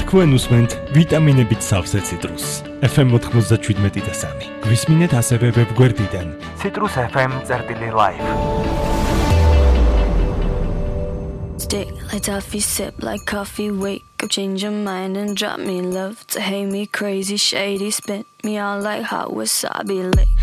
თქვენ უსმენთ ვიტამინებით სავსე ციტრუსს. FM 97.3. გვისმინეთ ასევე ვებგვერდიდან citrusfm.live. Stick like toffee, sip like coffee, wake up, change your mind and drop me love to hate me crazy, shady, spin me all like hot wasabi lick.